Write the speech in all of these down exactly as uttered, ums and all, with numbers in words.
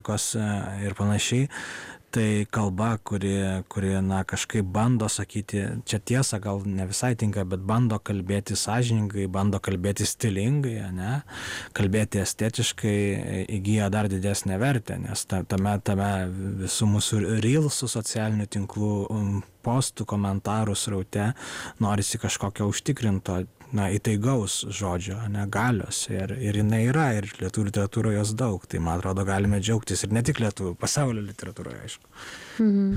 kos ir panašiai. Tai kalba, kuri, kuri na, kažkaip bando sakyti, čia tiesa gal ne visai tinka, bet bando kalbėti sąžiningai, bando kalbėti stilingai, ne? Kalbėti estetiškai įgyja dar didesnę vertę, nes tame, tame visų mūsų reelsų socialinių tinklų postų, komentarų sraute norisi kažkokio užtikrinto, na, įtaigaus žodžio, ne, galios. Ir, ir jinai yra, ir lietuvių literatūroje jos daug. Tai, man atrodo, galime džiaugtis ir ne tik lietuvių, pasaulio literatūroje, aišku. Mhm.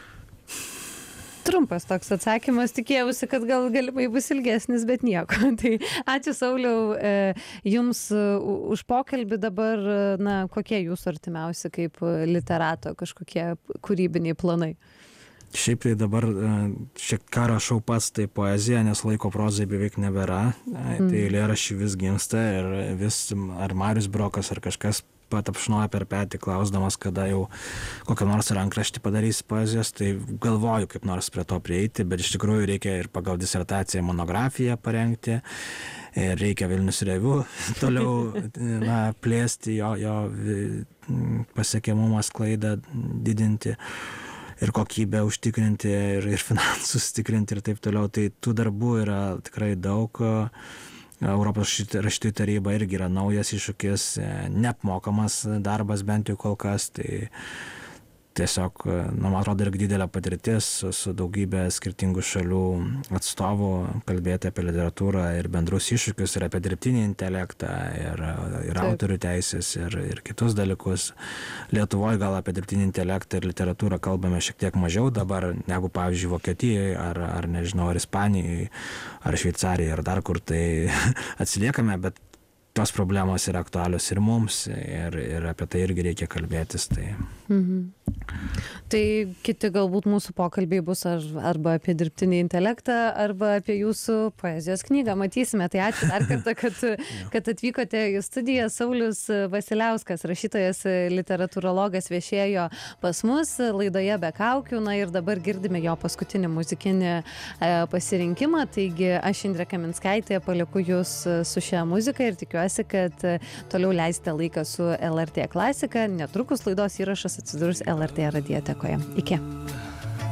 Trumpas toks atsakymas, tikėjausi, kad gal galimai bus ilgesnis, bet nieko. Tai ačiū, Sauliau, jums už pokalbį. Dabar, na, kokie jūsų artimiausi kaip literato kažkokie kūrybiniai planai? Šiaip tai dabar šiek ką rašau pats, tai poezija, nes laiko prozai beveik nebėra. Mm. Tai eilėraščiai vis gimsta ir vis ar Marius Brokas ar kažkas patapšnoja per petį, klausdamas, kada jau kokią nors rankraštį padarys poezijos, tai galvoju kaip nors prie to prieiti, bet iš tikrųjų reikia ir pagal disertaciją monografiją parengti, ir reikia Vilnius Reviu toliau na, plėsti, jo, jo pasiekiamumą, sklaidą didinti ir kokybę užtikrinti, ir, ir finansus tikrinti ir taip toliau. Tai tų darbų yra tikrai daug. Europos rašytojų taryba irgi yra naujas iššūkis, neapmokamas darbas bent jau kol kas. Tai tiesiog, na, man atrodo, irgi didelė patirtis su, su daugybė skirtingų šalių atstovų kalbėti apie literatūrą ir bendrus iššūkius, ir apie dirbtinį intelektą, ir, ir autorių teisės, ir, ir kitus dalykus. Lietuvoje gal apie dirbtinį intelektą ir literatūrą kalbame šiek tiek mažiau dabar, negu, pavyzdžiui, Vokietijoje, ar, ar nežinau, ar Ispanijoje, ar Šveicarijoje, ar dar kur, tai atsiliekame, bet tos problemos yra aktualios ir mums, ir, ir apie tai irgi reikia kalbėtis. Tai, mhm. Tai kiti galbūt mūsų pokalbiai bus ar, arba apie dirbtinį intelektą, arba apie jūsų poezijos knygą. Matysime. Tai ačiū dar kartą, kad, kad atvykote į studiją. Saulius Vasiliauskas, rašytojas, literatūrologas, viešėjo pas mus laidoje Be kaukių. Na ir dabar girdime jo paskutinį muzikinį e, pasirinkimą. Taigi aš, Indrė Kaminskaitė, palieku jūs su šia muzika ir tikiuosi, kad toliau leisite laiką su L R T klasika. Netrukus laidos įrašas atsidurs L R T radiotekoje. Iki.